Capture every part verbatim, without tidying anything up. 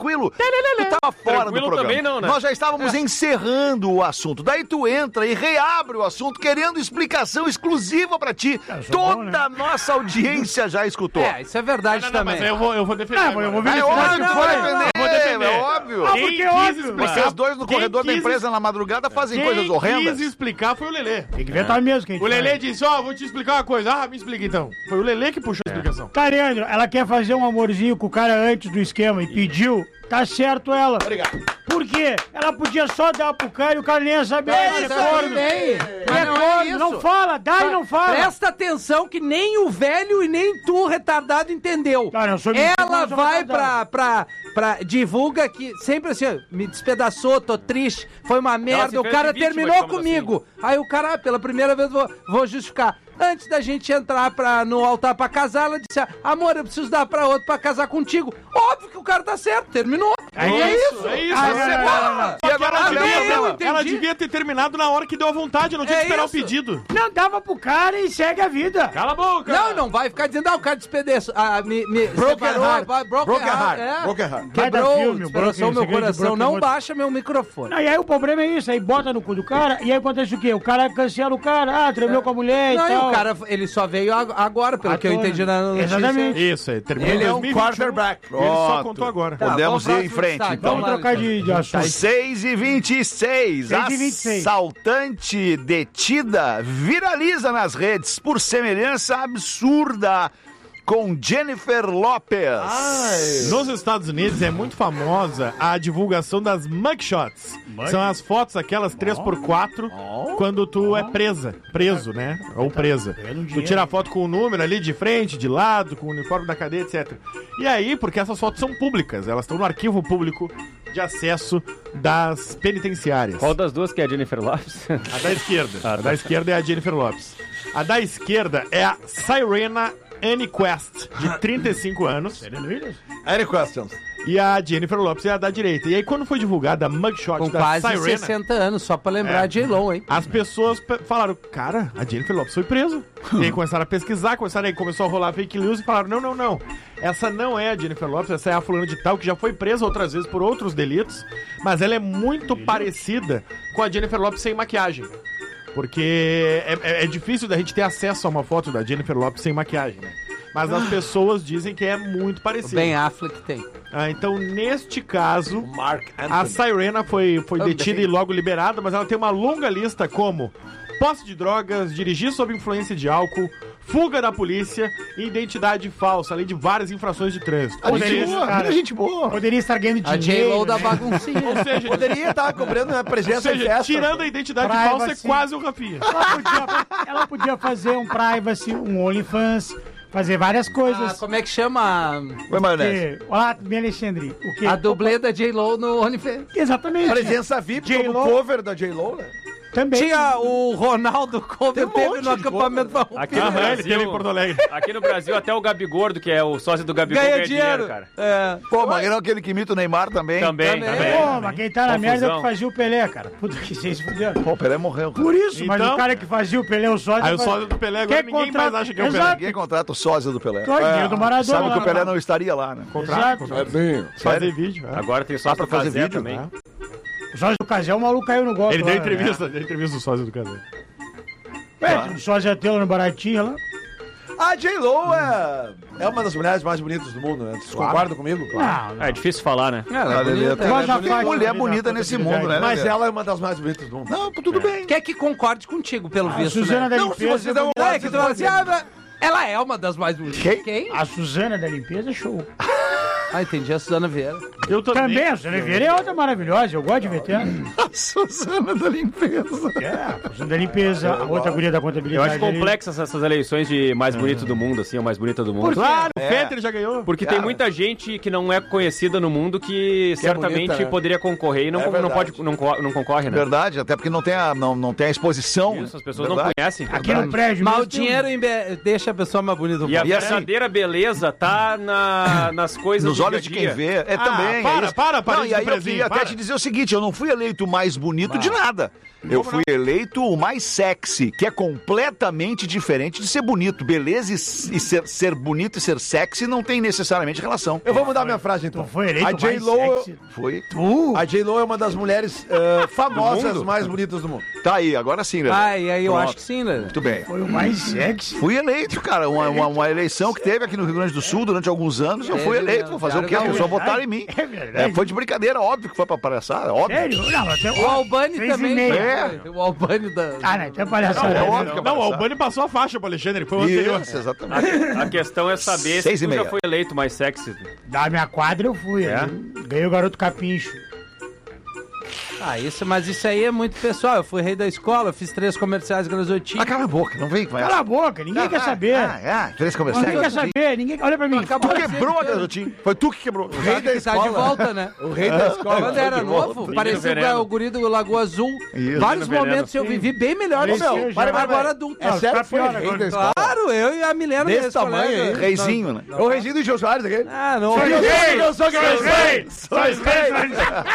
tranquilo. Tu tava fora Tranquilo do programa. também não, né? Nós já estávamos é. encerrando o assunto. Daí tu entra e reabre o assunto querendo explicação exclusiva pra ti. É, Toda bom, né? a nossa audiência já escutou. É, isso é verdade não, não, também. Mas eu vou, eu vou defender. Não, eu vou defender. É óbvio que foi defender. Eu vou defender. É óbvio. Ah, porque é óbvio. Vocês dois no corredor da empresa na madrugada fazem quem coisas horrendas. Quem quis explicar foi o Lelê. Tem que inventar é. mesmo. Quem o Lelê disse, ó, oh, vou te explicar uma coisa. Ah, me explica então. Foi o Lelê que puxou a explicação. Tá, Leandro, ela quer fazer um amorzinho com o cara antes do esquema e pediu. Tá certo ela. Obrigado. Por quê? Ela podia só dar pro cara e o cara nem ia saber. É isso aí, bem. Mas não é isso. Não fala, dá e não fala. Presta atenção que nem o velho e nem tu, retardado, entendeu. Cara, eu sou ela eu sou vai pra, pra, pra... Divulga que sempre assim, ó, me despedaçou, tô triste, foi uma merda, o cara terminou comigo. Assim. Aí o cara, ah, pela primeira vez, vou, vou justificar. Antes da gente entrar pra, no altar pra casar, ela disse, amor, eu preciso dar pra outro pra casar contigo. Óbvio que o cara tá certo, terminou. Aí é isso. É isso. Ah, é, é, é, é. E agora ela, devia, ela devia ter terminado na hora que deu a vontade, não tinha é que esperar isso. o pedido. Não, dava pro cara e segue a vida. Cala a boca. Não, não vai ficar dizendo, ah, o cara despedaçou. Ah, me, me broken heart. Broken heart. É. Broken heart. Quebrou, filme, despedaçou meu coração. Não muito... baixa meu microfone. Não, e aí o problema é isso, aí bota no cu do cara e aí acontece o quê? O cara cancela o cara, ah, tremeu é. com a mulher não, e tal. Não, e o cara, ele só veio agora, pelo a que eu entendi na notícia. Exatamente. Isso, aí, terminou ele é um quarterback. Ele só contou agora. Tá, podemos ir em frente, tá, então. Vamos trocar de, de assunto. seis e vinte e seis. Assaltante detida viraliza nas redes por semelhança absurda com Jennifer Lopez. Ai. Nos Estados Unidos é muito famosa a divulgação das mugshots. Mug? São as fotos, aquelas três por quatro, oh. quando tu oh. é presa, preso, né? Ou presa. Tu tira a foto com o número ali de frente, de lado, com o uniforme da cadeia, etcétera. E aí, porque essas fotos são públicas, elas estão no arquivo público de acesso das penitenciárias. Qual das duas que é a Jennifer Lopez? A da esquerda. Ah, a da esquerda é a Jennifer Lopez. A da esquerda é a Serena Annie Quest, de trinta e cinco anos. Annie Questions. E a Jennifer Lopez é a da direita. E aí, quando foi divulgada a mugshot com da quase Serena, sessenta anos, só pra lembrar é, de J-Lo, hein? As pessoas falaram, cara, a Jennifer Lopez foi presa. E aí começaram a pesquisar, começaram aí, começou a rolar fake news e falaram, não, não, não. Essa não é a Jennifer Lopez, essa é a fulana de tal, que já foi presa outras vezes por outros delitos, mas ela é muito Delitos? parecida com a Jennifer Lopez sem maquiagem. Porque é, é, é difícil da gente ter acesso a uma foto da Jennifer Lopez sem maquiagem, né? Mas as pessoas dizem que é muito parecido. Ben Affleck tem. Ah, então, neste caso, a Serena foi, foi detida e logo liberada, mas ela tem uma longa lista como posse de drogas, dirigir sob influência de álcool, fuga da polícia e identidade falsa, além de várias infrações de trânsito. A gente boa, cara, gente boa. Poderia estar ganhando dinheiro. A J-Lo da baguncinha. Ou seja, poderia estar cobrando a presença ou seja, tirando a identidade privacy. falsa, é quase um Rafinha. Ela podia, ela podia fazer um privacy, um OnlyFans, fazer várias coisas. Ah, como é que chama? Oi, maionese. Olá, bem, Alexandre. O quê? A dublê da J-Lo no OnlyFans. Exatamente. Presença V I P como cover da J-Lo, né? Também. Tinha o Ronaldo Cover, um teve no acampamento da Aqui no Brasil, em Porto Alegre. Aqui no Brasil, até o Gabi Gordo, que é o sócio do Gabigol, ganha, ganha dinheiro, dinheiro, cara. É. Pô, mas não aquele que imita o Neymar também. Também, também. também. Pô, mas quem tá na Confusão. merda é o que fazia o Pelé, cara. Puta que vocês fuderam. Pô, o Pelé morreu, cara. Por isso, então, mas o cara que fazia o Pelé, o sócio... Aí o sócio do Pelé, agora ninguém contrata... mais acha que é o Pelé. Exato. Ninguém contrata o sócio do Pelé. Claro, é, do Maradona. Sabe lá, que o Pelé lá. não estaria lá, né? Contrato. É bem. Fazer vídeo. É. Agora tem sócio pra fazer vídeo também. Né? O sócio do Casé, o maluco caiu no golpe. Ele deu lá, entrevista, né? deu entrevista do sócio do Casé. Ué, ah. o sócio já teu no baratinho lá. A J-Lo é, é uma das mulheres mais bonitas do mundo, né? Vocês claro. concordam comigo? Claro. Não, não. É difícil falar, né? Ela é bonita. Ela é bonita. Mulher bonita nesse mundo, né? Mas ela é uma das mais bonitas do mundo. Não, tudo é. bem. Quer que concorde contigo, pelo a visto, Suzana né? da Não, limpeza. se você não é, que tu fala assim, ah, ela é uma das mais bonitas. Quem? Quem? A Suzana da limpeza, show. Ah, entendi, a Suzana Vieira. Eu também. Também, a Suzana Vieira é outra maravilhosa, eu gosto de ver ela. A Suzana da limpeza. É, a Suzana da limpeza, a outra guria da contabilidade. Eu acho complexas essas eleições de mais bonito do mundo, assim, ou mais bonita do mundo. Claro, o é. Fetter já ganhou. Porque Cara. tem muita gente que não é conhecida no mundo que, que certamente é bonita, né? poderia concorrer e não, é não, pode, não, não concorre, né? Verdade, até porque não tem a, não, não tem a exposição. Isso, as pessoas verdade. não conhecem. Aqui no prédio. Mas o dinheiro em be... deixa a pessoa mais bonita do E a e verdadeira assim, beleza tá na, nas coisas Nos olhos de quem vê. É Ah, também. para, é isso. para, para Não, de e aí eu prezinho, queria até para. te dizer o seguinte, eu não fui eleito o mais bonito de nada. Eu fui eleito o mais sexy, que é completamente diferente de ser bonito. Beleza e, e ser, ser bonito e ser sexy não tem necessariamente relação. Eu vou mudar minha frase então. Tu foi eleito A mais J-Lo, sexy? Foi. a J-Lo é uma das mulheres eh, famosas mundo? mais bonitas do mundo. Tá aí, agora sim, né? Ah, e aí eu Pronto. acho que sim, né? Muito bem. Foi o mais sexy. Fui eleito, cara. Uma, uma, uma eleição que teve aqui no Rio Grande do Sul durante alguns anos. Eu fui Teve eleito. mesmo, Vou fazer o quê? As cara, pessoas verdade. votaram em mim. É verdade. É, foi de brincadeira, óbvio que foi pra palhaçada, óbvio. Sério? Não, até O Albani Seis e também. meia. É. O Albani da... Ah, não, até palhaçada. É né? óbvio que é Não, o palhaçada. Albani passou a faixa pro Alexandre, foi o anterior. Isso, exatamente. A questão é saber Seis se e tu já meia. foi eleito mais sexy. Da minha quadra eu fui. É? eu Ganhei o garoto capincho. Ah, isso, mas isso aí é muito pessoal. Eu fui rei da escola, eu fiz três comerciais grazotinhos. Ah, cala a boca, não vem com essa. Cala a boca, ninguém quer saber. Ah, ah, três comerciais. Ninguém quer saber, ninguém... Olha pra mim. Acabou Tu de quebrou a ser- garotinha. Foi tu que quebrou. O rei da que tá de escola. volta, né? O rei da escola. Quando era de volta. novo, Menino parecia veneno. o guri do Lagoa Azul. Isso. Vários Menino momentos eu veneno. vivi bem melhor Sim, que sim, eu. já. Agora adulto. É sério, tá foi pior rei agora. da escola. Claro, eu e a Milena. Desse minha tamanho ex-colega. aí. Reizinho, né? É o reizinho do Jô Soares aquele. Ah, não. Sois Isso rei! Eu sou que eu rei! Sois rei!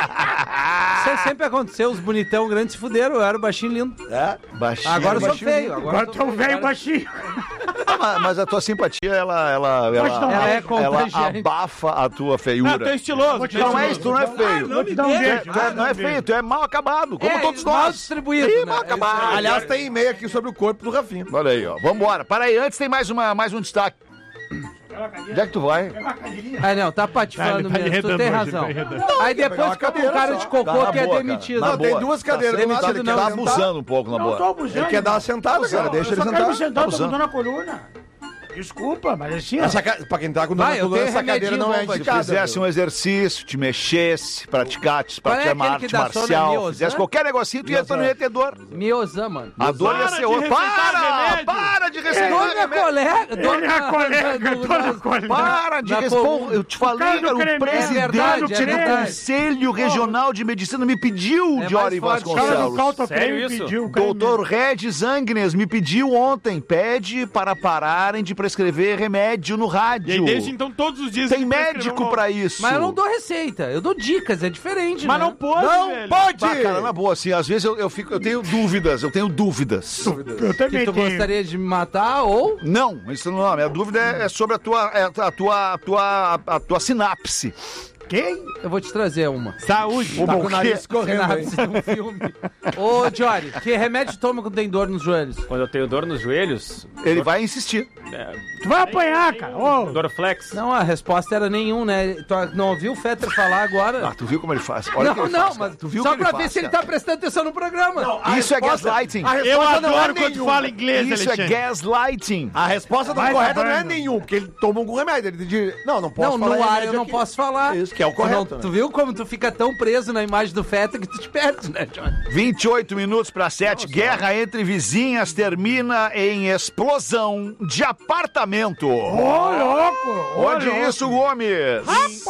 sempre aconteceu, os bonitão grandes se fuderam, eu era o baixinho lindo. É. Baixinho. Agora eu sou baixinho feio. lindo. Agora Agora eu tu sou é um feio. velho baixinho. Ah, mas, mas a tua simpatia, ela, ela, Pode ela, dar um Ela é ela contagiante. abafa a tua Ah, tu feiura. é estiloso. Vou te Tu dar não um é beijo. isso, tu não é feio. Vou te dar um Tu é- beijo. tu é- não é feio, tu é mal acabado, como É, todos mal nós. distribuído, Ih, né? mal acabado. Aliás, tem e-mail aqui sobre o corpo do Rafinha. Olha aí, ó. Vambora. Para aí, antes tem mais, uma, mais um destaque. Onde é que tu vai? Ah, não, tá patifando Tá, ele tá mesmo, tu enredando tem hoje, razão. ele tá enredando. Aí pegar depois uma fica com cadeira cara só. de cocô Tá que é boa, cara. demitido. Na Não, tem boa. duas cadeiras do lado, demitido, ele não. quer Tá sentar. abusando um pouco, na Não tô boa. abusando. Ele quer dar uma sentada, cara, deixa eu ele só quero me sentar. sentar, tô abusando. com dor na coluna. Desculpa, mas assim, ó. Essa, ca- pra quem tá com dor Vai, na eu coluna, tenho essa cadeira remedinho não é bom pra ti. Se indicada. fizesse viu? um exercício, te mexesse, praticasse, Qual é praticasse uma aquele que arte dá sono, é marcial, Miozan? fizesse qualquer negocinho, tu ia, tu não ia ter dor. Miozan, mano. A dor ia Para ser de outra. receitar Para! remédio. Para de Dor receitar na remédio. colega. Dor Ele é a colega, do- dona das- colega. Para de Na responder. coluna. Eu te falei, cara do cara, o creme. presidente É verdade, do é verdade. Conselho Regional de Medicina me pediu, É Diori mais forte. O cara do Vasconcelos. Caltocreme Sério isso? pediu. o cara Doutor Regis Angnes me pediu ontem, pede para pararem de prescrever remédio no E aí, rádio. desde então, todos os dias... Tem ele prescreveu médico um- pra isso. Mas eu não dou receita, eu dou dicas, é diferente, Mas né? não pode, Não velho. pode! Bah, cara, na boa, assim, às vezes eu, eu, fico, eu tenho dúvidas, eu tenho dúvidas. Eu Que também tu tenho. gostaria de me matar ou... Não, isso não, a minha dúvida é, é sobre a tua, é a tua, a tua, a tua sinapse. Quem? Eu vou te trazer uma. Saúde. Tá com o quê? nariz correndo, hein? Sinapse de um filme. Ô, Jory, que remédio toma quando tem dor nos joelhos? Quando eu tenho dor nos joelhos, Ele vai insistir. é, Tu vai apanhar, cara. Ô, Dorflex. Não, a resposta era nenhum, né? Tu não ouviu o Fetter falar agora? Ah, tu viu como ele faz? Olha o que não, ele não, faz, cara. mas tu viu o só que ele pra faz, ver se ele cara. tá prestando atenção no programa. A Isso é resposta- gaslighting. a Eu resposta não é adoro quando tu nenhum. fala inglês, Isso é Alexandre. gaslighting. A resposta Vai correta não é acabando. nenhum, porque ele toma algum remédio. Ele diz, não, não posso Não, falar no ar remédio eu não aqui. posso falar. Isso, que é o Tu correto, não- né? Tu viu como tu fica tão preso na imagem do Fetter que tu te perde, né, Johnny? vinte e oito minutos para sete. Guerra entre vizinhas termina em explosão de apartamento. ô, louco. ô, Onde louco. isso, Gomes?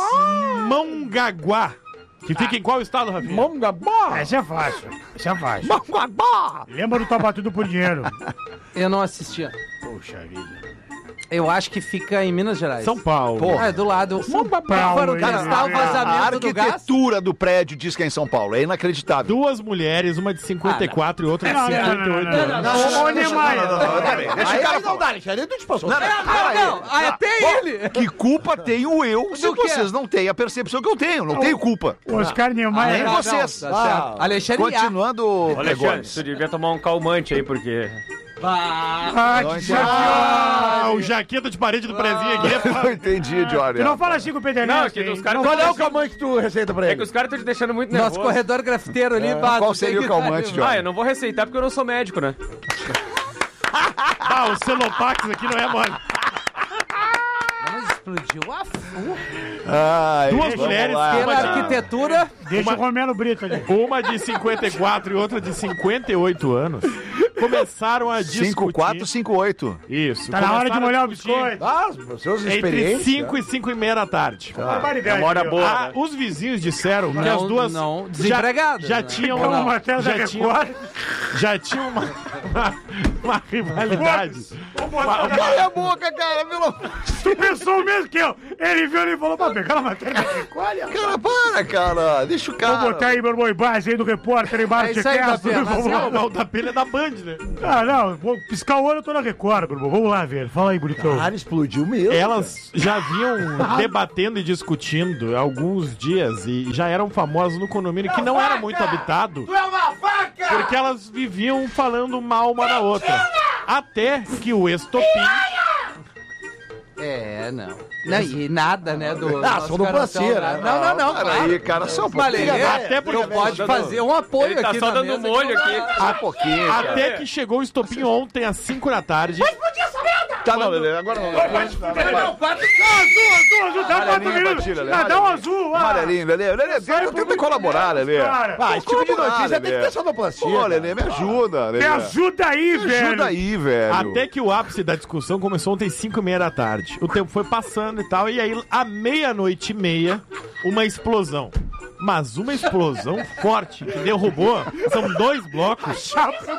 Mongaguá. Que fica em qual estado, Rafinha? Mongabá! Essa é fácil. Essa é fácil. Mongabá! Lembra do Topa Tudo por Dinheiro? Eu não assistia. Poxa vida. Eu acho que fica em Minas Gerais. São Paulo. Ah, é do lado. Paulo, Foram ele- testar o A vazamento do gás. arquitetura do prédio diz que é em São Paulo. É inacreditável. Duas mulheres, uma de cinquenta e quatro e outra de Não, não, cinquenta e não, oito não, não, anos. não, não. Ô, Niemeyer. Peraí, deixa o Aí, cara aí não dá, Alexandre, tu te passou. Não, não, peraí. Não, ah, até ele. Que culpa tenho eu se Do quê? vocês não têm a percepção que eu tenho? Não tenho culpa. O Oscar Niemeyer. nem Não, não, vocês. tá certo. Alexandre Iac. Continuando, Alexandre, Gomes. tu devia tomar um calmante aí, porque... Ah, Não que entendi. Ah, o jaqueta de parede do prezinho aqui. Eu entendi, Jory. Tu não fala assim com o Pedernel. Não, é que os caras... Qual é o calmante que tu receita pra É ele? que os caras estão te deixando muito Nosso nervoso. corredor grafiteiro ali. bah, Qual tu seria tem o que- calmante, Jory? Ah, eu não vou receitar porque eu não sou médico, né? Ah, o Celopax aqui não é mole. Mas explodiu a fu. Ai, Duas vamos mulheres, lá. Pela uma de- arquitetura. Deixa o Romero Brito ali. Uma de cinquenta e quatro e outra de cinquenta e oito anos começaram a discutir... cinco quatro, cinco oito. Isso. Tá na hora de começaram a molhar o discutir biscoito. Ah, os seus Entre experiências. cinco e cinco e meia da tarde. Barbaridade. É uma hora viu? boa. Ah, né? os vizinhos disseram que Não, as duas não, já, desempregadas, já né? tinham É uma matéria da já tinham, Record. já tinham uma, uma, uma rivalidade. Cala a boca, cara, pelo amor Tu pensou mesmo que eu, ele viu e falou, pra pegar a matéria da Record. Cara, para, cara. Deixa o cara. Vou botar aí meu irmão em base aí do repórter em É Marte isso aí, Castro. Tapia, Vamos lá. Não, o da pilha é da Band, né? Ah, não, vou piscar o olho, eu tô na Record, meu irmão. Vamos lá, velho. Fala aí, bonitão. Cara, explodiu mesmo. Elas já vinham debatendo e discutindo há alguns dias e já eram famosas no condomínio que não era muito habitado. Tu é uma vaca! Porque elas viviam falando mal uma da outra. Até que o estopim... É, não. Não, e nada, né, do... Ah, nosso sonoplastia, coração, né? Não, não, não, Para claro. aí, cara, só um Falei, pouquinho. até porque eu pode fazer um apoio Ele tá aqui só na dando mesa molho que não aqui. dá. Só um pouquinho, cara. Até que chegou o estopim ontem às cinco da tarde. Tá, não, Lelê, agora não. Não, quatro... Não, azul, azul, azul, dá quatro Amarelinho, minutos. Batira, Lelê, Ah, dá um amarelinho. azul, ah. Amarelinho, Lelê. Lelê, tenta, tenta colaborar, Lelê. Cara, Ah, esse tipo de Colaborar, notícia tem que Lelê. ter sonoplastia. Pô, Lelê, me ajuda, Lelê. Me ajuda aí, Me velho. ajuda aí, velho. Até que o ápice da discussão começou ontem às cinco e meia da tarde. O tempo foi passando e tal, e aí, à meia-noite e meia, uma explosão. Mas uma explosão forte que derrubou, são dois blocos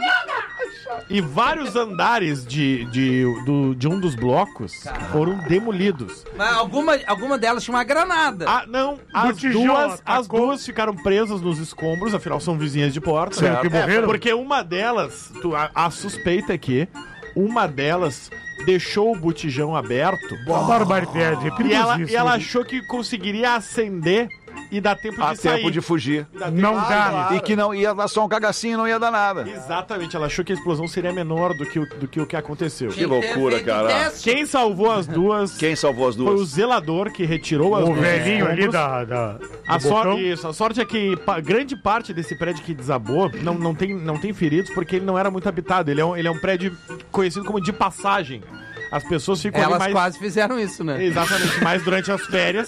e vários andares de, de, do, de um dos blocos foram demolidos. Mas alguma, alguma delas tinha uma granada. Ah, não, as tijolo, duas, as atacou. duas ficaram presas nos escombros, afinal são vizinhas de porta. Certo. Que morreram? Porque uma delas, tu- a, a suspeita é que uma delas deixou o botijão aberto Uma barbaridade, é e ela, perigosíssimo. e ela achou que conseguiria acender e dar tempo de Há sair. tempo de fugir. Dá tempo Não de dá. sair. E que não ia dar só um cagacinho, não ia dar nada. Exatamente, ela achou que a explosão seria menor do que o, do que, o que aconteceu. Que loucura, cara. Quem salvou as duas Quem salvou as foi o duas? zelador que retirou as O duas velhinho ali escombros. da... da A do botão. sorte, isso, a sorte é que pa- grande parte desse prédio que desabou não, não, tem, não tem feridos porque ele não era muito habitado. Ele é um, ele é um prédio conhecido como de passagem. As pessoas ficam ali Elas mais... quase fizeram isso, né? Exatamente, mais durante as férias.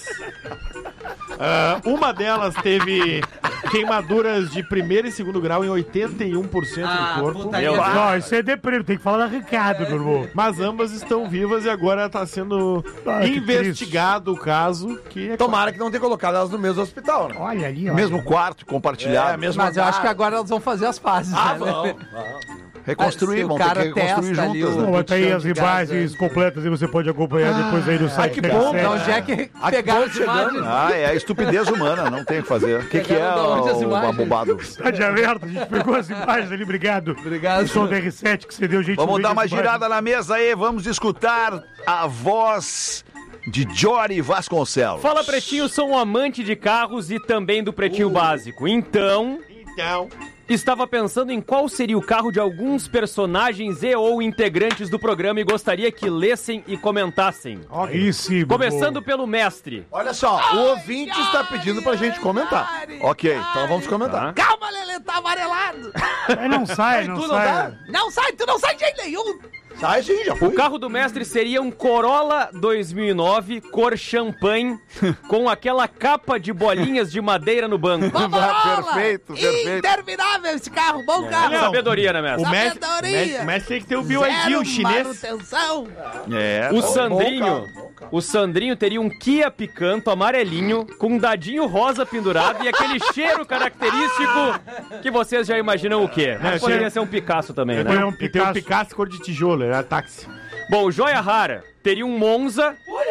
Ah, uma delas teve queimaduras de primeiro e segundo grau em oitenta e um por cento Ah, do corpo. putaria. Meu Não, isso é deprimido, tem que falar da Ricardo, meu irmão. Mas ambas estão vivas e agora está sendo Ah, que investigado o caso. Que é Tomara que não tenha colocado elas no mesmo hospital, né? Olha ali, ó. Mesmo quarto compartilhado. É, mesmo Mas eu andar. acho que agora elas vão fazer as pazes, Ah, né? vão. Reconstruir, Se o vão cara ter que reconstruir testa ali juntas. o- né? Bota aí chão as de imagens gás, completas e você pode acompanhar depois aí no site que da bom, R sete. Então, onde é que pegaram as imagens? Ah, é a estupidez humana, não tem o que fazer. O que, que é Pegaram da onde as o imagens? abobado? Tá de alerta, a gente pegou as imagens ali, obrigado. Obrigado. O som da R sete que você deu, gente. Vamos no dar vídeo uma as imagens. girada na mesa aí, vamos escutar a voz de Jory Vasconcelos. Fala, Pretinho, sou um amante de carros e também do Pretinho Básico. Então, Então, estava pensando em qual seria o carro de alguns personagens e ou integrantes do programa e gostaria que lessem e comentassem. Aí sim, meu Começando irmão. pelo mestre. Olha só, o ouvinte está pedindo pra gente comentar. Ok. Então vamos comentar. Calma, Lelê, tá amarelado. Aí não sai, não tu não sai. dá? Não sai, tu não sai de jeito nenhum. Sai sim, já fui. O carro do mestre seria um Corolla dois mil e nove, cor champanhe, com aquela capa de bolinhas de madeira no banco. Perfeito, perfeito. Interminável esse carro, bom carro. Não, Sabedoria, né, o mestre? mestre, Sabedoria. mestre, mestre tem que ter o B Y D, o chinês. manutenção. É, O bom. Sandrinho, bom carro, bom carro. o Sandrinho teria um Kia Picanto amarelinho com um dadinho rosa pendurado e aquele cheiro característico que vocês já imaginam o quê? Mas É, poderia cheiro- ser um Picasso também, É né? um E tem o Picasso. Picasso cor de tijolo, era táxi. Bom, o Joia Rara teria um Monza,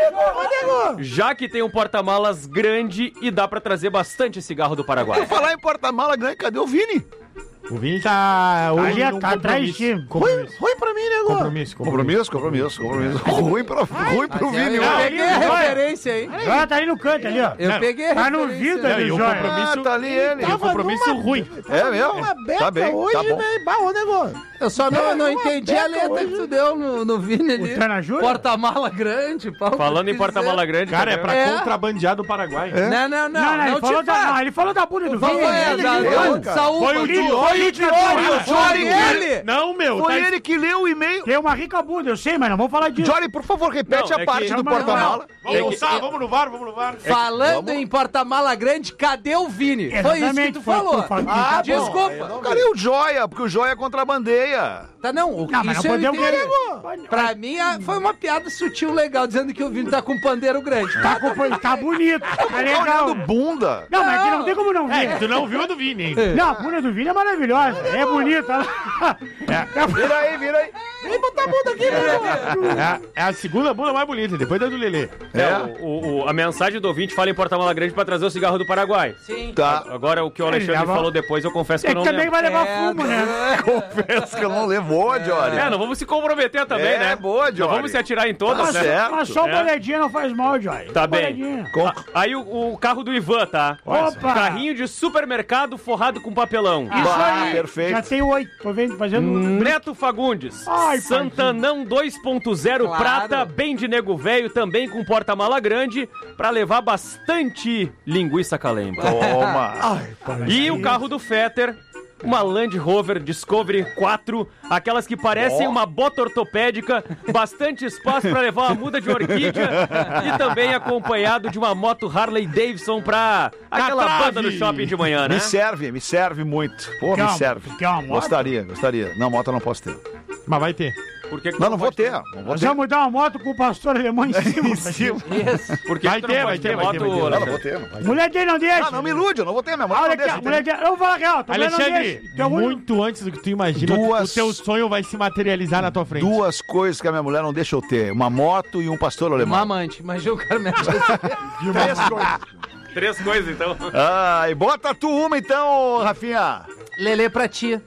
já que tem um porta-malas grande e dá pra trazer bastante cigarro do Paraguai. Falar em porta-mala grande, cadê o Vini? O Vini tá hoje Ali num tá atrás de compromisso. ti. Compromisso. Ruim pra mim, nego. Compromisso, compromisso. Compromisso, compromisso, compromisso. Ruim, pra, ruim pro Vini. Eu hoje. peguei a referência aí. Ah, tá ali no canto, ali, ó. Eu Não, peguei a Tá no referência. vidro Não, ali, e o Jóia. compromisso, Ah, tá ali ele. e o compromisso ruim. É mesmo? Tá bem, tá bom. Barro, nego. Eu só não, não uma entendi a beca letra hoje. que tu deu no, no Vini ali. O Tanajura? Porta-mala grande. pau, Falando em quis porta-mala dizer. grande, Cara, é também. pra É. contrabandear do Paraguai. Não, não, não. Não, não, Não, ele, falou te da, faz. não, ele falou da bunda do Falou Vini. é, ele da, que da, leu, de cara. saúde. Foi o do- Lili, Foi foi o Foi Jory, ele. Não, meu. Foi tá ele que leu o e-mail. Tem uma rica bunda, eu sei, mas não vamos falar disso. Jory, por favor, repete Não, a é parte que- do Não, mas porta-mala. Vamos É que- almoçar, vamos no VAR, vamos no VAR. Falando em porta-mala grande, cadê o Vini? Foi isso que tu foi o que falou. eu falei. Ah, Desculpa. bom, Cadê o Joia? Porque o Joia contrabandeia meia. Tá, não, o Não, mas isso não eu podemos entendo. querer. Pra mim, a- foi uma piada sutil legal, dizendo que o Vini tá com um pandeiro grande. Tá, com- tá bonito, tá legal. Olhando bunda. Não, mas aqui não tem como não É, ver. tu não viu a do Vini, hein? Não, a bunda do Vini é maravilhosa, é bonita. Vira aí, vira aí. Vem botar a bunda aqui, né? É, a- é a segunda bunda mais bonita, depois da do Lelê. É, o, o- o- a mensagem do ouvinte fala em Porta-Mala Grande pra trazer o cigarro do Paraguai. Sim. Tá. Agora, o que o Alexandre leva- falou depois, eu confesso que É eu que não também lembro. vai levar É, fumo, né? Confesso que eu não levou, Jory. É, não vamos se comprometer também, É, né? boa, Não Jory. vamos se atirar em todas, Tá né? certo. Mas só É. boledinha não faz mal, Joy. Tá bem. Boledinha. Com- Aí o, o carro do Ivan, tá? Opa! Carrinho de supermercado forrado com papelão. Isso Bah, aí. perfeito. Já tem oito. Tô vendo, fazendo... Neto Fagundes. Ai, Santanão dois ponto zero Claro. prata, bem de nego velho, também com porta-mala grande, pra levar bastante linguiça calemba. Toma. E o carro do Fetter, uma Land Rover Discovery quatro, aquelas que parecem uma bota ortopédica, bastante espaço pra levar uma muda de orquídea e também acompanhado de uma moto Harley Davidson pra aquela trave. banda no shopping de manhã, né? Me serve, me serve muito. Pô, Quer me uma- serve. quer uma moto? Gostaria, gostaria. Não, moto eu não posso ter. Mas vai ter. Por que que tu Não, não vou pode ter. Não vou Nós ter. vamos dar uma moto com o pastor alemão em cima. Em cima. Isso. Por que Vai que tu não ter, pode vai ter, vai moto, ter, vai ter. Não, não Alexandre? vou ter. Não, vai ter. Mulher dele não deixa. Ah, não me ilude, eu não vou ter. Minha mulher Olha não aqui, deixa. a mulher dele... Eu vou falar real, tua mulher não Alexandre, deixa. Teu único- muito antes do que tu imagina, Duas- o teu sonho vai se materializar na tua frente. Duas coisas que a minha mulher não deixa eu ter. Uma moto e um pastor Uma alemão. amante. Imagina o cara me Três coisas. Três coisas, então. Ai, bota tu uma então, Rafinha. Lelê pra ti.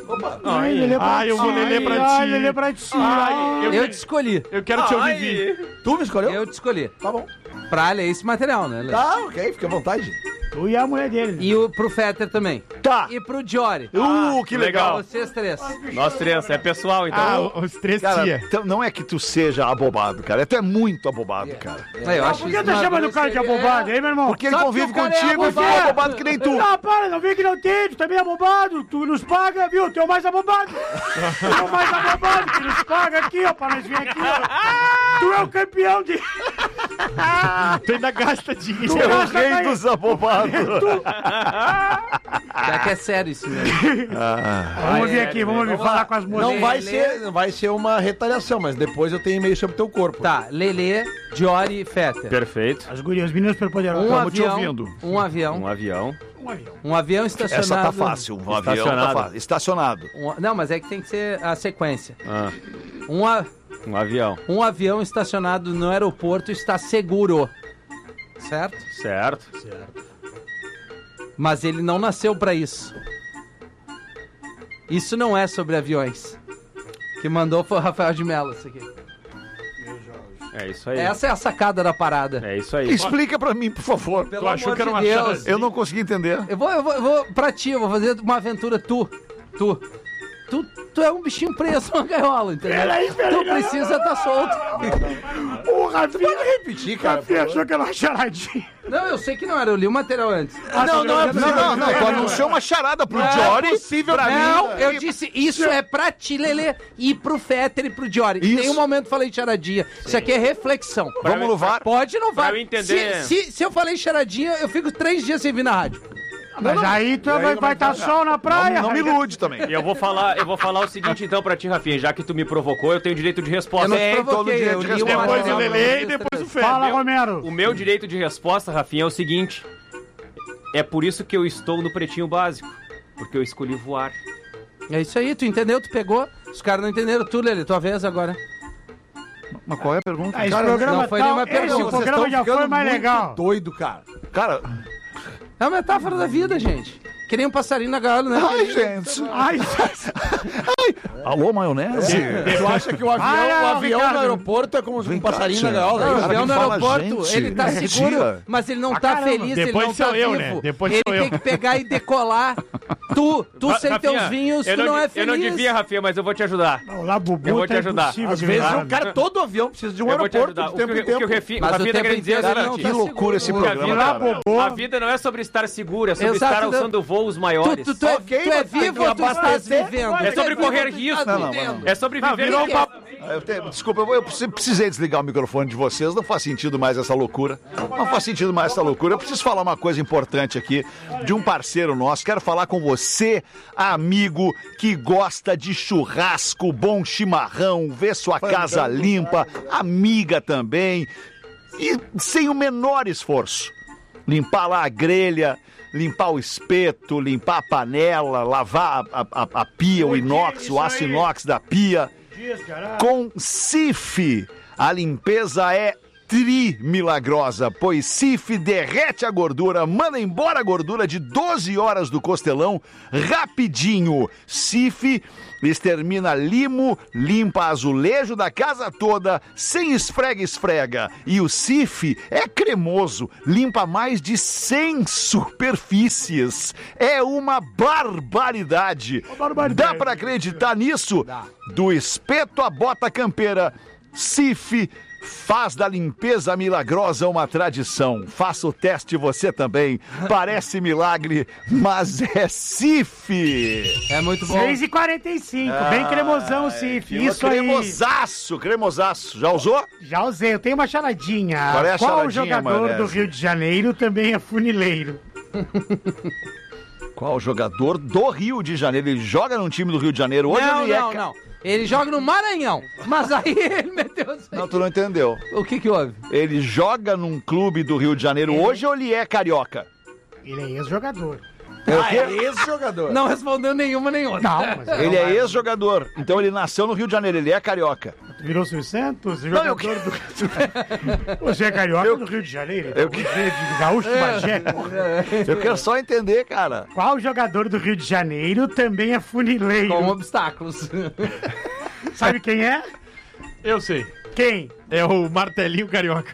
Ai, Lelê pra Ai, eu vou ti. Lelê pra Ai, ti. Lelê pra ti. Ai, eu, Eu te escolhi. eu quero te ouvir, Vini. Tu me escolheu? Eu te escolhi. Tá bom. Pra ler esse material, né, Lelê? Tá, ok, fica à vontade. Tu e a mulher dele. E o, pro Fetter também. Tá. E pro Jory. Uh, que legal. Vocês três. Nós três, é pessoal, então. Ah, o- os três Cara, tia. então não é que tu seja abobado, cara. Tu é muito abobado, cara. É, eu acho Por que isso tu uma chama do cara de grosseria. abobado, hein, meu irmão? Porque ele Só convive porque o cara é contigo e abobado. fala abobado que nem tu. Não, para, não vem que não tem, tu também é abobado, tu nos paga, viu? Tu é o mais abobado. Tu é o mais abobado, que nos paga aqui, ó, pra nós vir aqui, ó. Tu é o campeão de... Tu ainda gasta dinheiro. Tu é o Nossa, rei cara. dos abobados. Já que é sério isso mesmo. Vamos vir aqui, vamos vir falar com as moças. Não vai Lelê. ser, não vai ser uma retaliação, mas depois eu tenho e-mail sobre o teu corpo. Tá, Lelê, Jory e Fetter. Perfeito. As gurias, os meninos superpoderosos. Um Tamo te avião, ouvindo. um avião, Um avião. Um avião. um avião estacionado. Essa tá fácil. Um avião tá Estacionado. fácil. Estacionado. Um- não, mas é que tem que ser a sequência. Ah, Um, a- um avião. um avião estacionado no aeroporto está seguro. Certo? Certo. Mas ele não nasceu pra isso. Isso não é sobre aviões. Que mandou foi o Rafael de Mello, isso aqui. É isso aí. Essa é a sacada da parada. É isso aí. Explica pra mim, por favor. Pelo achou amor que era de uma Deus. chance? Eu não consegui entender. Eu vou, eu vou, eu vou pra ti, eu vou fazer uma aventura tu. Tu. Tu, tu é um bichinho preso numa gaiola, entendeu? Peraí, peraí, tu precisa estar solto. O Rafinha, Repetir, cara. Rafinha achou que era uma charadinha. Não, eu sei que não era, eu li o material antes. Não, não é Não, possível. não, não. Tu anunciou uma charada pro Não Jory. é possível, pra não, mim. eu disse, isso é pra ti, Lelê, e pro Fetter e pro Jory. Em Isso. nenhum momento falei charadinha. Isso aqui é reflexão. Vamos no VAR. Pode não vai. Pra eu entender- Se, se, se eu falei charadinha, eu fico três dias sem vir na rádio. Mas aí tu vai estar tá sol na praia. Não, não me ilude também. E eu vou falar, eu vou falar o seguinte então pra ti, Rafinha, já que tu me provocou, eu tenho direito de resposta. Eu não te Tem todo provoquei, direito eu de li o resposta. Depois material o pra Lelê e vocês depois três. o Fé. Fala, Meu- Romero. O meu direito de resposta, Rafinha, é o seguinte. É por isso que eu estou no Pretinho Básico. Porque eu escolhi voar. É isso aí, tu entendeu, tu pegou. Os caras não entenderam, tu, Lelê, tua vez agora. Mas qual é a pergunta? Ah, esse Cara, programa não foi tal- nenhuma esse pergunta. Vocês programa estão já foi ficando mais muito legal. doido, cara. Cara, É uma metáfora da vida, gente. Que nem um passarinho na gaiola, né? ai, gente. Ai, Alô, maionese? Tu acha que o avião, Ah, o avião Ricardo. no aeroporto é como um Vem cá, passarinho tia. na gaiola? Não, é o isso? Cara, avião no me fala, aeroporto, gente. ele tá É, seguro, tia. mas ele não Ah, tá caramba. feliz, ele Depois não sou tá eu, vivo. né? Depois ele sou tem eu. que pegar e decolar. Tu, tu Ra- sem Rafinha, teus vinhos, eu tu não de- é feliz. Eu não devia, Rafinha, mas eu vou te ajudar. não, lá, Bubu, Eu vou te tá ajudar. impossível Às de vezes verdade. o cara, todo avião precisa de um Eu vou te aeroporto ajudar. de O tempo que, em o que o tempo. Rafinha, Mas o o Rafinha tá tempo querendo dizer é o inteiro seguinte. não Que tá loucura esse seguro. programa, Lá, cara. Bubu. A vida não é sobre estar seguro, é sobre Exato, estar não. alçando voos maiores. Tu, tu, tu, é, Ok, tu é mas tem vivo que ou tu estás abastecer? vivendo? É Tu sobre vivo correr ou tu risco. estás Não, não, vivendo? É sobre viver virou em um que- papo. Eu te- desculpa, eu, eu precisei desligar o microfone de vocês, não faz sentido mais essa loucura. Não faz sentido mais essa loucura. Eu preciso falar uma coisa importante aqui de um parceiro nosso. Quero falar com você. você, amigo que gosta de churrasco, bom chimarrão, ver sua casa limpa, amiga também, e sem o menor esforço. Limpar lá a grelha, limpar o espeto, limpar a panela, lavar a, a, a pia, o inox, o aço inox da pia. Com Cif, a limpeza é tri milagrosa, pois Cif derrete a gordura, manda embora a gordura de doze horas do costelão rapidinho. Cif extermina limo, limpa azulejo da casa toda, sem esfrega-esfrega. E o Cif é cremoso, limpa mais de cem superfícies. É uma barbaridade. Uma barbaridade. Dá pra acreditar nisso? Dá. Do espeto à bota campeira, Cif faz da limpeza milagrosa uma tradição. Faça o teste você também. Parece milagre, mas é Cif. É muito bom. seis e quarenta e cinco, ah, bem cremosão o Cif. Isso aí. Cremosaço, cremosaço. Já usou? Já usei. Eu tenho uma charadinha. Qual é a Qual charadinha, jogador Maionese? do Rio de Janeiro também é funileiro? Qual jogador do Rio de Janeiro? Ele joga num time do Rio de Janeiro hoje? Não, ele não, é... não. Ele joga no Maranhão, mas aí ele meteu... Não, tu não entendeu. O que que houve? Ele joga num clube do Rio de Janeiro ele... hoje ou ele é carioca? Ele é ex-jogador. Ah, é ex-jogador. Não respondeu nenhuma nem outra. Não, mas... Ele é ex-jogador, então ele nasceu no Rio de Janeiro, ele é carioca. Virou Silvio Santos, Não, eu... jogador do... Você é carioca eu... do Rio de Janeiro? Eu... Você é de Gaúcho do Bagé? Eu quero só entender, cara. Qual jogador do Rio de Janeiro também é funileiro? Com obstáculos. Sabe quem é? Eu sei. Quem? É o Martelinho Carioca.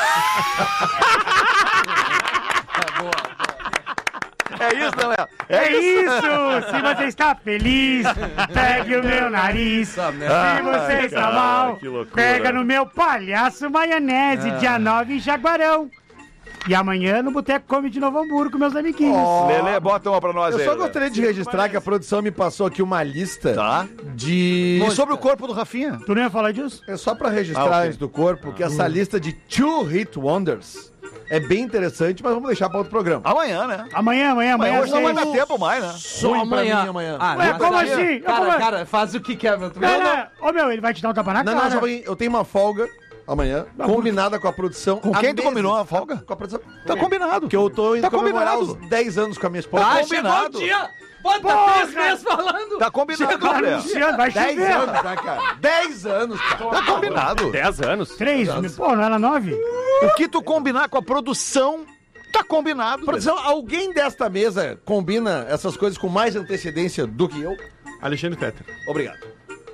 É isso, né, Léo? É, é isso! isso! Se você está feliz, pegue o meu nariz. Se você está cara, mal, que loucura. pega no meu palhaço maionese, ah. dia nove em Jaguarão. E amanhã no Boteco Come de Novo Hamburgo com meus amiguinhos. Oh. Lelê, bota uma pra nós Eu aí. só Lelê. gostaria de registrar que a produção me passou aqui uma lista tá. de... E sobre o corpo do Rafinha? Tu não ia falar disso? É só pra registrar ah, okay. antes do corpo que ah. essa lista de Two Hit Wonders é bem interessante, mas vamos deixar para outro programa. Amanhã, né? Amanhã, amanhã, amanhã. Hoje não vai dar tempo mais, né? Só amanhã. amanhã. Ah, Ué, como aí, assim? Cara, como... cara, faz o que quer, meu. Não, não, não. Ô, meu, ele vai te dar um tapa na não, cara. Não, não, eu tenho uma folga amanhã, não, combinada com a produção. Com quem tu combinou a folga? Com a produção. Tá combinado. Porque eu tô indo tá comemorar combinado. os dez anos com a minha esposa. Ah, tá combinado. Chegou o dia. Pô, tá três meses falando. Tá combinado, André. Vai dez chover. anos, tá, cara? dez anos, cara. Tá combinado. dez anos. três? Pô, não era nove? O que tu combinar com a produção, tá combinado. Produção, alguém desta mesa combina essas coisas com mais antecedência do que eu? Alexandre Fetter. Obrigado.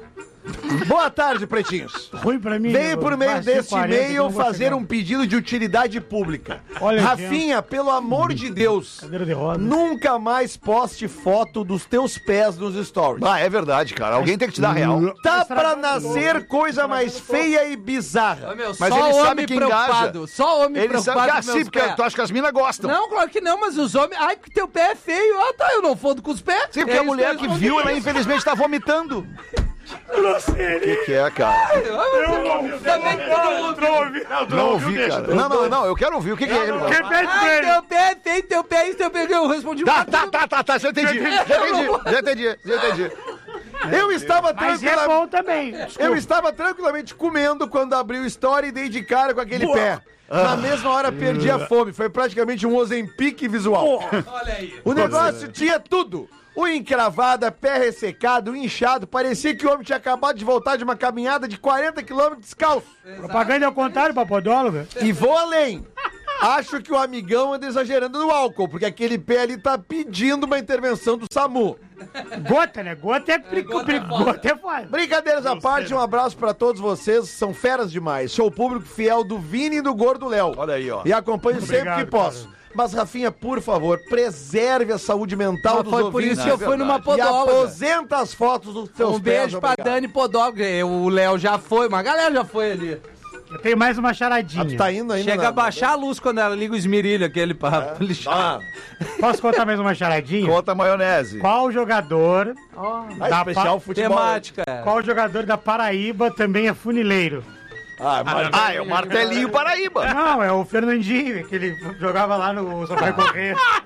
Boa tarde, pretinhos. Ruim pra mim. Venho por meio deste e-mail fazer chegar. um pedido de utilidade pública. Olha, Rafinha, gente. Pelo amor de Deus, cadeira de roda. Nunca mais poste foto dos teus pés nos stories. Ah, é verdade, cara. Alguém tem que te dar real. Tá pra nascer coisa mais feia e bizarra. Meu, mas só ele homem sabe que preocupado. engaja. Só homem ele preocupado sabe que, com ah, meus sim, porque pés. tu acha que as minas gostam. Não, claro que não, mas os homens... Ai, porque teu pé é feio. Ah, tá, eu não fodo com os pés. Sim, porque é a mulher que viu, ela infelizmente tá vomitando. Eu não sei. O que, que é, cara? Eu não ouvi. Também Não ouvi. Não ouvi, cara. Não, não, não, eu quero ouvir. O que, que é ele? Quem pede Ai, dele? teu pé é feio, teu pé é isso, teu pé... Eu respondi... Tá, tá, tá, tá, tá, já entendi. Já entendi, já entendi, já entendi. Eu estava Mas é tranquilamente... bom também. Eu estava tranquilamente comendo quando abri o story e dei de cara com aquele Boa. pé. Na mesma hora perdi a fome. Foi praticamente um Ozempic visual. Olha aí. O negócio tinha tudo. Unha encravada, pé ressecado, inchado. Parecia que o homem tinha acabado de voltar de uma caminhada de quarenta quilômetros descalço. Propaganda ao contrário, papodóloga. E vou além. Acho que o amigão anda exagerando no álcool, porque aquele pé ali tá pedindo uma intervenção do SAMU. Gota, né? Gota é... Pri... gota é foda. Gota é foda. Brincadeiras à parte, um abraço pra todos vocês, são feras demais. Sou o público fiel do Vini e do Gordo Léo. Olha aí, ó. E acompanho sempre Obrigado, que posso. cara. Mas, Rafinha, por favor, preserve a saúde mental Mas dos foi por ouvintes. isso que eu fui numa E podóloga. aposenta as fotos dos teus Um pés. beijo pra obrigado. Dani Podóloga. O Léo já foi, uma galera já foi ali. Eu tenho mais uma charadinha. Ah, tu tá indo ainda? Chega na- a baixar a luz quando ela liga o esmerilho, aquele pra lixar. Ah, Posso contar mais uma charadinha? Conta a maionese. Qual jogador... ah, Da especial pa- futebol. Temática. é. Qual jogador da Paraíba também é funileiro? Ah, mas... Ah, é o Martelinho Paraíba. Não, é o Fernandinho, que ele jogava lá no Só Vai Correr.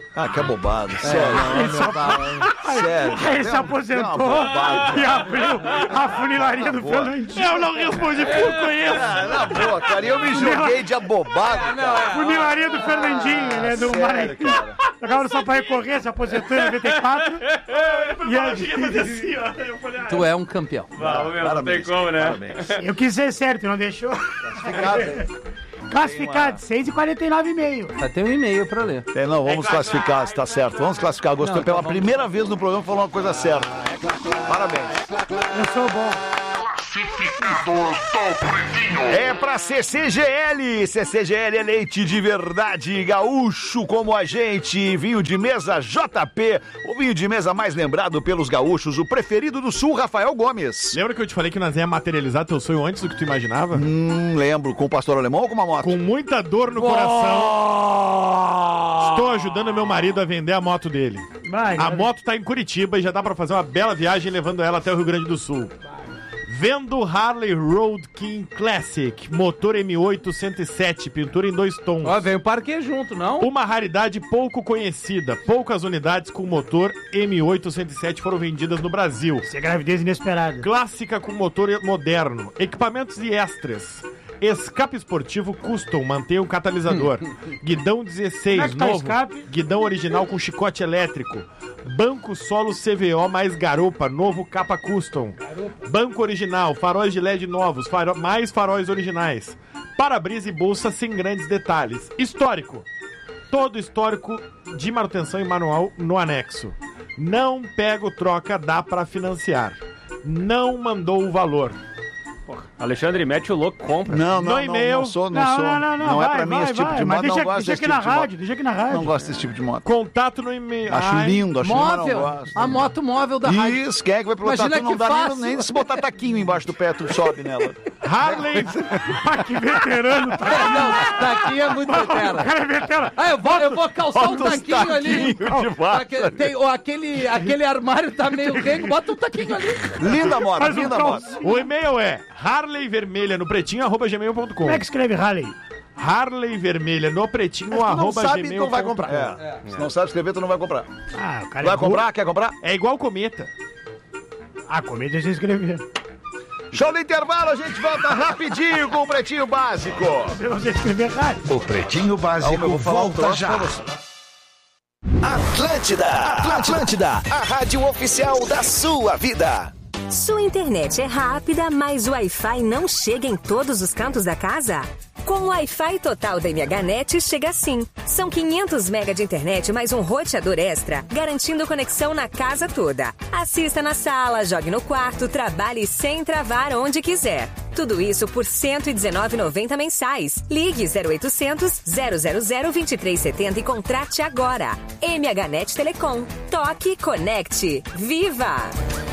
Ah, que abobado. Sério. Ele só- Sério. Aí ele se aposentou e abriu a funilaria do Fernandinho. Eu não respondi por conheço. Ah, na boa, cara. E eu me joguei de abobado, cara. Funilaria do Fernandinho, ele é do Sério, Maranhão. cara. Jogava só pra recorrer, se aposentou em noventa e quatro. E aí, Tu é um campeão. Ah, meu, não tem como, né? eu quis ser sério, tu não deixou. Classificado. Classificado, seis e quarenta e nove e meio. Vai ter um e-mail pra ler. É, não, vamos classificar, tá certo. Vamos classificar. Gostou Não, pela então vamos- primeira vez no programa falou uma coisa certa. Parabéns. Eu sou bom. É pra C C G L. C C G L é leite de verdade, gaúcho como a gente. Vinho de mesa J P, o vinho de mesa mais lembrado pelos gaúchos, o preferido do Sul, Rafael Gomes. Lembra que eu te falei que nós ia materializar teu sonho antes do que tu imaginava? Hum, lembro, com o pastor alemão ou com uma moto? Com muita dor no coração, estou ajudando meu marido a vender a moto dele. Vai, A vai. moto tá em Curitiba e já dá pra fazer uma bela viagem levando ela até o Rio Grande do Sul. Vendo Harley Road King Classic, motor M oito cento e sete, pintura em dois tons. Ó, veio o parque junto, não? Uma raridade pouco conhecida. Poucas unidades com motor M oito cento e sete foram vendidas no Brasil. Isso é gravidez inesperada. Clássica com motor moderno. Equipamentos e extras. Escape esportivo custom, mantém o catalisador. Guidão dezesseis, Como é que tá o novo. escape? Guidão original com chicote elétrico. Banco solo C V O mais garupa, novo capa custom. Banco original, faróis de L E D novos, faro- mais faróis originais. Para-brisa e bolsa sem grandes detalhes. Histórico. Todo histórico de manutenção e manual no anexo. Não pega o troca, dá pra financiar. Não mandou o valor. Alexandre, mete o louco, compra. Não, No não, não, e-mail. não sou, não, Não, sou. não, não, não. é vai, pra mim vai, esse tipo vai, de mas moto, deixa, não gosto deixa desse aqui tipo na de moto. rádio, deixa aqui na rádio. Não gosto desse tipo de moto. Contato no e-mail. Acho Ai, lindo, acho lindo, mas não Móvel. gosto. A moto móvel da rádio. Isso, quem é que vai pilotar? Imagina Tu não que dá fácil. nem, nem se botar taquinho embaixo do pé, tu sobe nela. Harley. Ah, que veterano, tá? É, não, daqui é muito O vetera. cara é veterano. Ah, eu vou, eu vou calçar um Bota uns taquinho ali. taquinhos de vaca. Aque- tem- ó, aquele, aquele armário tá meio rego, bota um taquinho ali. Linda moto, Faz um linda calço. moto. O e-mail é harley vermelha no pretinho arroba gmail ponto com. Como é que escreve Harley? Harley vermelha no pretinho Não arroba sabe, gmail então vai ponto com. comprar. É, se não sabe escrever, tu não vai comprar. Ah, o cara Vai é burro. comprar? Quer comprar? É igual cometa. Ah, comida deixa eu escrever. Show do intervalo, a gente volta rapidinho com o Pretinho Básico. Eu não sei escrever Harley. O Pretinho Básico eu vou falar um volta troço já. pra você. Atlântida, Atlântida, a rádio oficial da sua vida. Sua internet é rápida, mas o Wi-Fi não chega em todos os cantos da casa? Com o Wi-Fi total da MHNet chega assim. São quinhentos megas de internet mais um roteador extra, garantindo conexão na casa toda. Assista na sala, jogue no quarto, trabalhe sem travar onde quiser. Tudo isso por cento e dezenove reais e noventa centavos mensais. Ligue zero oitocentos, zero zero zero, vinte e três setenta e contrate agora. MHNet Telecom. Toque, conecte. Viva!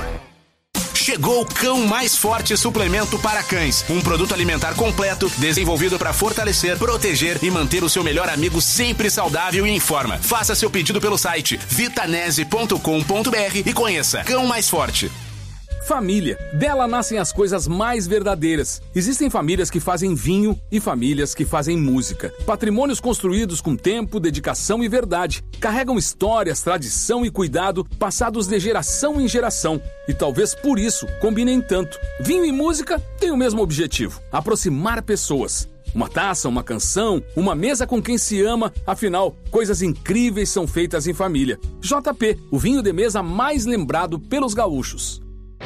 Chegou o Cão Mais Forte Suplemento para Cães. Um produto alimentar completo, desenvolvido para fortalecer, proteger e manter o seu melhor amigo sempre saudável e em forma. Faça seu pedido pelo site vitanese ponto com ponto br e conheça Cão Mais Forte. Família. Dela nascem as coisas mais verdadeiras. Existem famílias que fazem vinho e famílias que fazem música. Patrimônios construídos com tempo, dedicação e verdade. Carregam histórias, tradição e cuidado passados de geração em geração. E talvez por isso combinem tanto. Vinho e música têm o mesmo objetivo: aproximar pessoas. Uma taça, uma canção, uma mesa com quem se ama. Afinal, coisas incríveis são feitas em família. J P, o vinho de mesa mais lembrado pelos gaúchos.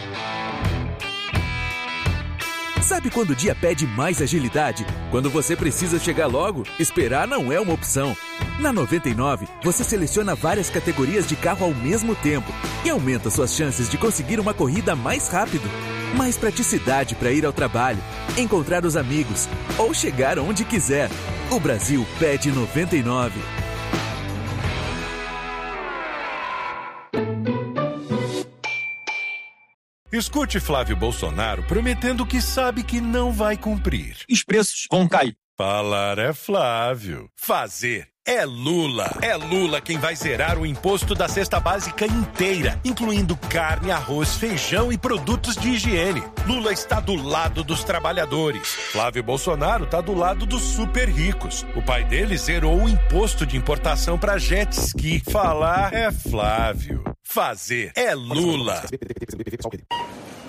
Sabe quando o dia pede mais agilidade? Quando você precisa chegar logo, esperar não é uma opção. Na noventa e nove, você seleciona várias categorias de carro ao mesmo tempo e aumenta suas chances de conseguir uma corrida mais rápido. Mais praticidade para ir ao trabalho, encontrar os amigos ou chegar onde quiser. O Brasil pede noventa e nove. Escute Flávio Bolsonaro prometendo que sabe que não vai cumprir. Os preços vão cair. Falar é Flávio. Fazer é Lula. É Lula quem vai zerar o imposto da cesta básica inteira, incluindo carne, arroz, feijão e produtos de higiene. Lula está do lado dos trabalhadores. Flávio Bolsonaro está do lado dos super ricos. O pai dele zerou o imposto de importação para jet ski. Falar é Flávio. Fazer é Lula.